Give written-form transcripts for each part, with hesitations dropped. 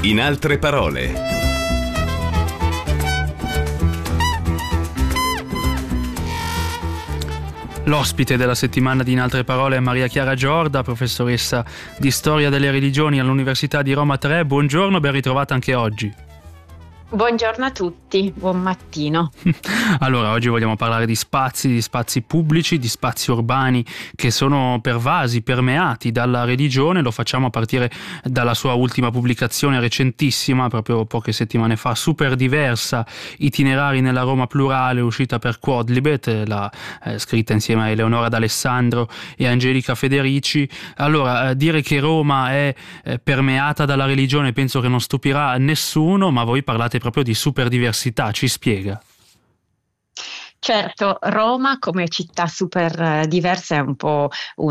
In altre parole. L'ospite della settimana di In altre parole è Maria Chiara Giorda, professoressa di storia delle religioni all'Università di Roma III. Buongiorno, ben ritrovata anche oggi. Buongiorno a tutti, buon mattino. Allora, oggi vogliamo parlare di spazi pubblici, di spazi urbani che sono pervasi, permeati dalla religione. Lo facciamo a partire dalla sua ultima pubblicazione recentissima, proprio poche settimane fa, Super diversa, itinerari nella Roma plurale, uscita per Quodlibet, scritta insieme a Eleonora D'Alessandro e Angelica Federici. Allora, dire che Roma è permeata dalla religione penso che non stupirà nessuno, ma voi parlate proprio di superdiversità, ci spiega? Certo, Roma come città super diversa è un po'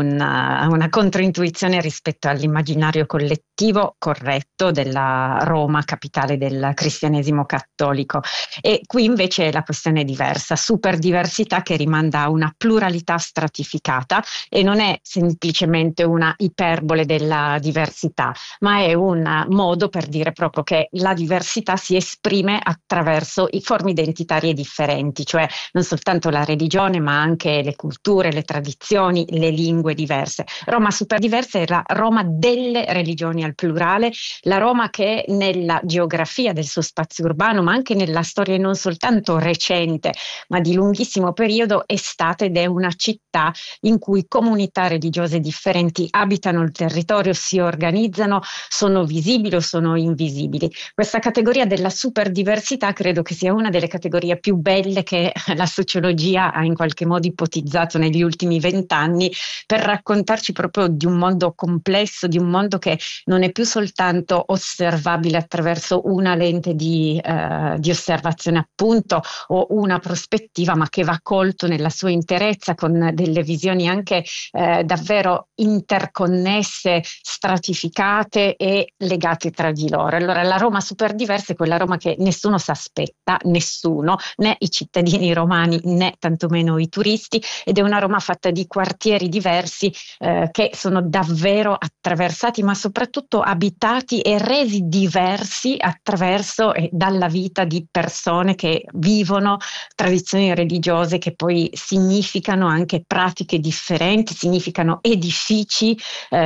una controintuizione rispetto all'immaginario collettivo corretto della Roma, capitale del cristianesimo cattolico. E qui invece la questione è diversa, superdiversità che rimanda a una pluralità stratificata e non è semplicemente una iperbole della diversità, ma è un modo per dire proprio che la diversità si esprime attraverso i forme identitarie differenti, cioè non soltanto la religione ma anche le culture, le tradizioni, le lingue diverse. Roma superdiversa è la Roma delle religioni al plurale, la Roma che nella geografia del suo spazio urbano ma anche nella storia non soltanto recente ma di lunghissimo periodo è stata ed è una città in cui comunità religiose differenti abitano il territorio, si organizzano, sono visibili o sono invisibili. Questa categoria della superdiversità credo che sia una delle categorie più belle che la sociologia ha in qualche modo ipotizzato negli ultimi 20 anni per raccontarci proprio di un mondo complesso, di un mondo che non è più soltanto osservabile attraverso una lente di osservazione appunto o una prospettiva, ma che va colto nella sua interezza con delle visioni anche davvero interconnesse, stratificate e legate tra di loro. Allora la Roma superdiversa è quella Roma che nessuno si aspetta, nessuno, né i cittadini romani né tantomeno i turisti, ed è una Roma fatta di quartieri diversi che sono davvero attraversati ma soprattutto abitati e resi diversi attraverso e dalla vita di persone che vivono tradizioni religiose che poi significano anche pratiche differenti, significano edifici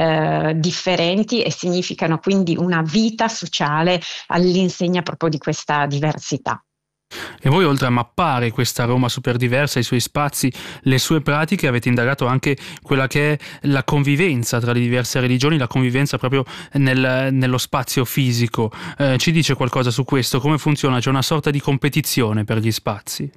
differenti e significano quindi una vita sociale all'insegna proprio di questa diversità. E voi, oltre a mappare questa Roma superdiversa, i suoi spazi, le sue pratiche, avete indagato anche quella che è la convivenza tra le diverse religioni, la convivenza proprio nello spazio fisico. Ci dice qualcosa su questo? Come funziona? C'è una sorta di competizione per gli spazi?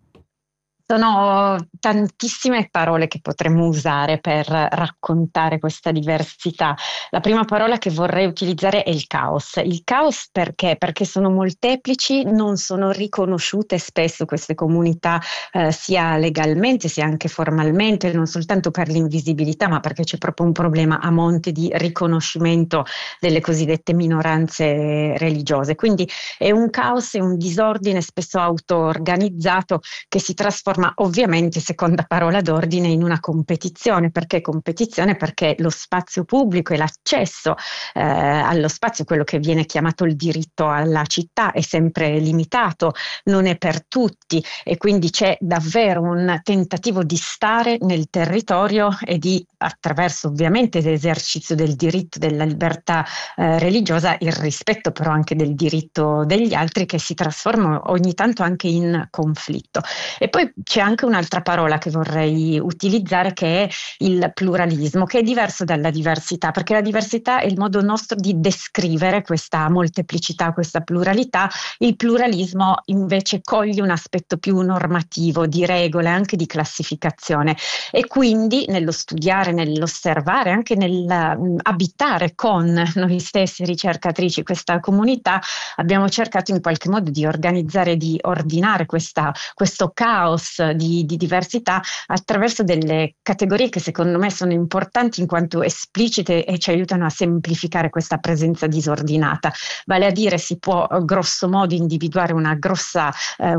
Sono tantissime parole che potremmo usare per raccontare questa diversità. La prima parola che vorrei utilizzare è il caos. Il caos perché? Perché sono molteplici, non sono riconosciute spesso queste comunità sia legalmente sia anche formalmente, non soltanto per l'invisibilità ma perché c'è proprio un problema a monte di riconoscimento delle cosiddette minoranze religiose. Quindi è un caos e un disordine spesso auto-organizzato che si trasforma ovviamente, seconda parola d'ordine, in una competizione. Perché competizione? Perché lo spazio pubblico e l'accesso allo spazio, quello che viene chiamato il diritto alla città, è sempre limitato, non è per tutti e quindi c'è davvero un tentativo di stare nel territorio e di, attraverso ovviamente l'esercizio del diritto della libertà religiosa, il rispetto però anche del diritto degli altri, che si trasforma ogni tanto anche in conflitto. E poi c'è anche un'altra parola che vorrei utilizzare, che è il pluralismo, che è diverso dalla diversità, perché la diversità è il modo nostro di descrivere questa molteplicità, questa pluralità. Il pluralismo invece coglie un aspetto più normativo, di regole, anche di classificazione, e quindi nello studiare, nell'osservare, anche nell'abitare con noi stessi ricercatrici questa comunità, abbiamo cercato in qualche modo di organizzare, di ordinare questo caos di diversità attraverso delle categorie che secondo me sono importanti in quanto esplicite e ci aiutano a semplificare questa presenza disordinata. Vale a dire, si può grosso modo individuare una grossa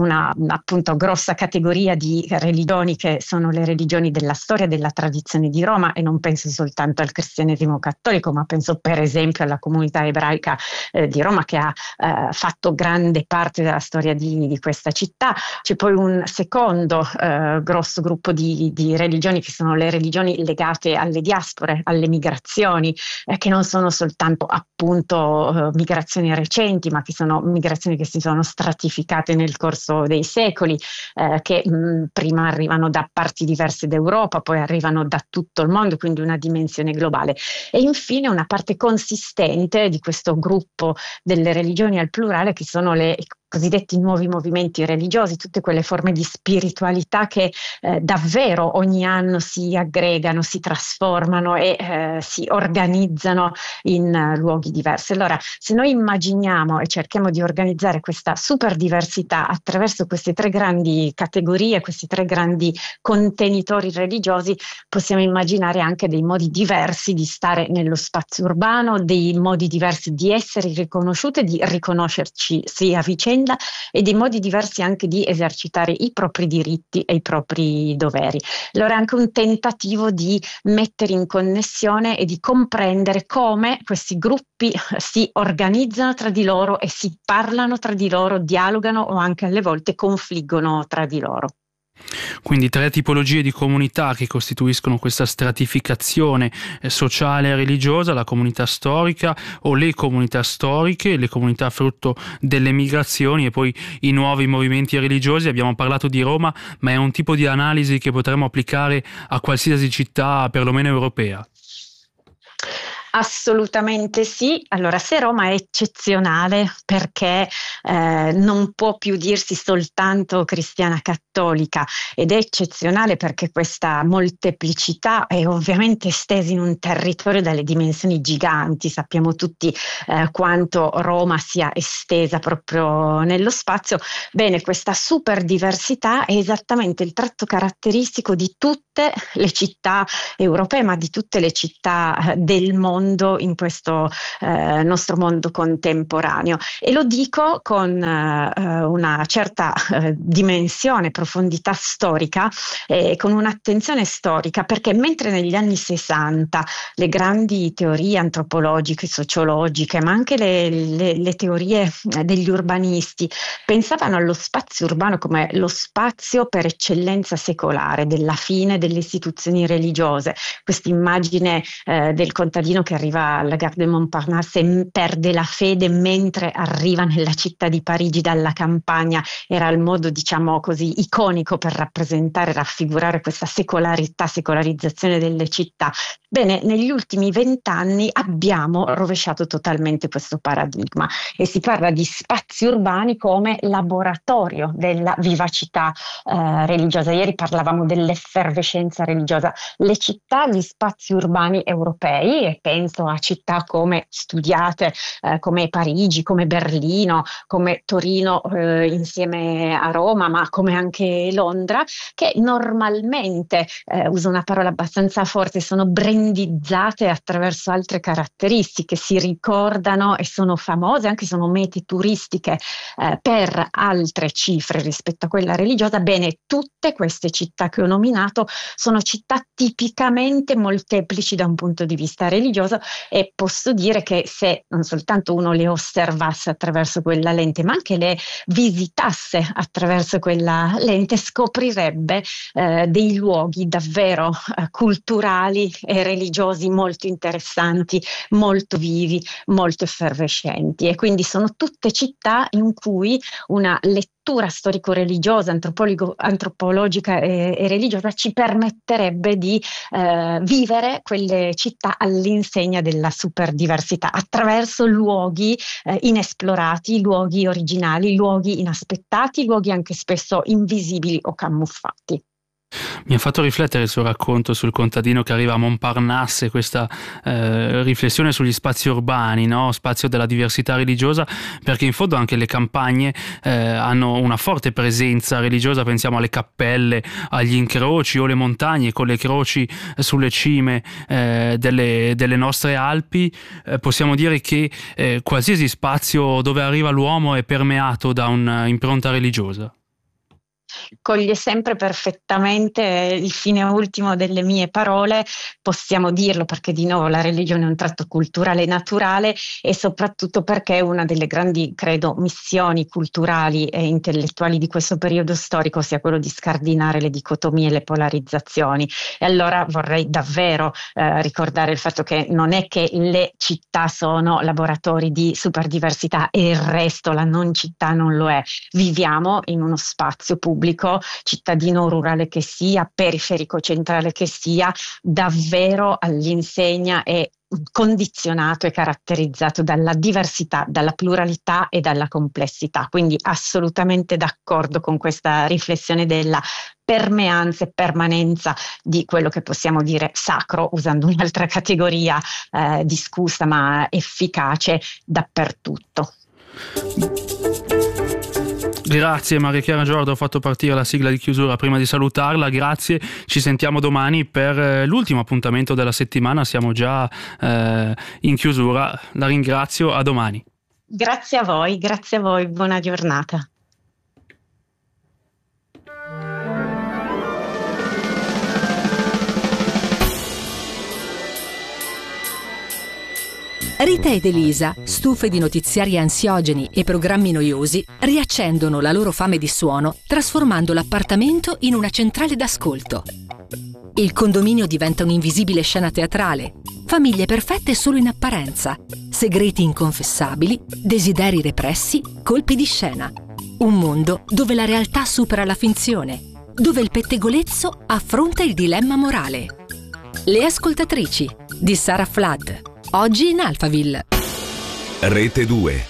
categoria di religioni che sono le religioni della storia e della tradizione di Roma, e non penso soltanto al cristianesimo cattolico, ma penso per esempio alla comunità ebraica di Roma, che ha fatto grande parte della storia di questa città. C'è poi un secondo grosso gruppo di religioni, che sono le religioni legate alle diaspore, alle migrazioni, che non sono soltanto appunto migrazioni recenti, ma che sono migrazioni che si sono stratificate nel corso dei secoli, che prima arrivano da parti diverse d'Europa, poi arrivano da tutto il mondo, quindi una dimensione globale. E infine una parte consistente di questo gruppo delle religioni al plurale, che sono le cosiddetti nuovi movimenti religiosi, tutte quelle forme di spiritualità che davvero ogni anno si aggregano, si trasformano e si organizzano in luoghi diversi. Allora, se noi immaginiamo e cerchiamo di organizzare questa super diversità attraverso queste tre grandi categorie, questi tre grandi contenitori religiosi, possiamo immaginare anche dei modi diversi di stare nello spazio urbano, dei modi diversi di essere riconosciute, di riconoscerci sia a vicenda, e dei modi diversi anche di esercitare i propri diritti e i propri doveri. Allora è anche un tentativo di mettere in connessione e di comprendere come questi gruppi si organizzano tra di loro e si parlano tra di loro, dialogano o anche alle volte confliggono tra di loro. Quindi tre tipologie di comunità che costituiscono questa stratificazione sociale e religiosa: la comunità storica o le comunità storiche, le comunità frutto delle migrazioni e poi i nuovi movimenti religiosi. Abbiamo parlato di Roma, ma è un tipo di analisi che potremmo applicare a qualsiasi città, perlomeno europea. Assolutamente sì. Allora, se Roma è eccezionale perché non può più dirsi soltanto cristiana cattolica, ed è eccezionale perché questa molteplicità è ovviamente estesa in un territorio dalle dimensioni giganti. Sappiamo tutti quanto Roma sia estesa proprio nello spazio. Bene, questa super diversità è esattamente il tratto caratteristico di tutte le città europee, ma di tutte le città del mondo in questo nostro mondo contemporaneo, e lo dico con una certa dimensione, profondità storica, con un'attenzione storica, perché mentre negli anni 60 le grandi teorie antropologiche, sociologiche, ma anche le teorie degli urbanisti pensavano allo spazio urbano come lo spazio per eccellenza secolare, della fine delle istituzioni religiose, questa immagine del contadino che arriva alla Gare de Montparnasse e perde la fede mentre arriva nella città di Parigi dalla campagna, era il modo, diciamo così, iconico per rappresentare, raffigurare questa secolarizzazione delle città. Bene, negli ultimi 20 anni abbiamo rovesciato totalmente questo paradigma e si parla di spazi urbani come laboratorio della vivacità religiosa. Ieri parlavamo dell'effervescenza religiosa. Le città, gli spazi urbani europei, e penso a città come studiate come Parigi, come Berlino, come Torino insieme a Roma, ma come anche Londra, che normalmente, uso una parola abbastanza forte, sono brandizzate attraverso altre caratteristiche, si ricordano e sono famose, anche sono mete turistiche per altre cifre rispetto a quella religiosa. Bene, tutte queste città che ho nominato sono città tipicamente molteplici da un punto di vista religioso, e posso dire che se non soltanto uno le osservasse attraverso quella lente, ma anche le visitasse attraverso quella lente, scoprirebbe dei luoghi davvero culturali e religiosi molto interessanti, molto vivi, molto effervescenti. E quindi sono tutte città in cui una lettura storico-religiosa, antropologica e religiosa ci permetterebbe di vivere quelle città all'insegna della superdiversità, attraverso luoghi inesplorati, luoghi originali, luoghi inaspettati, luoghi anche spesso invisibili o camuffati. Mi ha fatto riflettere il suo racconto sul contadino che arriva a Montparnasse, questa riflessione sugli spazi urbani, no? Spazio della diversità religiosa, perché in fondo anche le campagne hanno una forte presenza religiosa. Pensiamo alle cappelle, agli incroci o le montagne con le croci sulle cime delle nostre Alpi. Possiamo dire che qualsiasi spazio dove arriva l'uomo è permeato da un'impronta religiosa. Coglie sempre perfettamente il fine ultimo delle mie parole, possiamo dirlo perché di nuovo la religione è un tratto culturale naturale e soprattutto perché una delle grandi, credo, missioni culturali e intellettuali di questo periodo storico sia quello di scardinare le dicotomie e le polarizzazioni. E allora vorrei davvero ricordare il fatto che non è che le città sono laboratori di superdiversità e il resto, la non città, non lo è. Viviamo in uno spazio pubblico, cittadino o rurale che sia, periferico centrale che sia, davvero all'insegna e condizionato e caratterizzato dalla diversità, dalla pluralità e dalla complessità. Quindi assolutamente d'accordo con questa riflessione della permeanza e permanenza di quello che possiamo dire sacro, usando un'altra categoria discussa ma efficace, dappertutto. Grazie Maria Chiara Giordo, ho fatto partire la sigla di chiusura prima di salutarla, grazie, ci sentiamo domani per l'ultimo appuntamento della settimana, siamo già in chiusura, la ringrazio, a domani. Grazie a voi, buona giornata. Rita ed Elisa, stufe di notiziari ansiogeni e programmi noiosi, riaccendono la loro fame di suono trasformando l'appartamento in una centrale d'ascolto. Il condominio diventa un'invisibile scena teatrale, famiglie perfette solo in apparenza, segreti inconfessabili, desideri repressi, colpi di scena. Un mondo dove la realtà supera la finzione, dove il pettegolezzo affronta il dilemma morale. Le ascoltatrici di Sarah Flood. Oggi in Alphaville. Rete 2.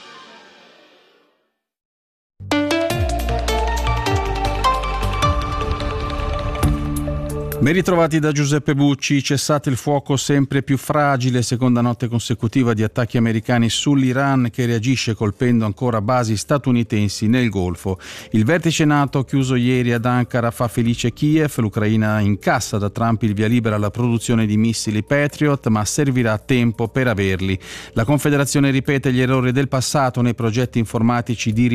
Ben ritrovati da Giuseppe Bucci. Cessato il fuoco sempre più fragile, seconda notte consecutiva di attacchi americani sull'Iran che reagisce colpendo ancora basi statunitensi nel Golfo. Il vertice NATO chiuso ieri ad Ankara fa felice Kiev, l'Ucraina incassa da Trump il via libera alla produzione di missili Patriot, ma servirà tempo per averli. La Confederazione ripete gli errori del passato nei progetti informatici di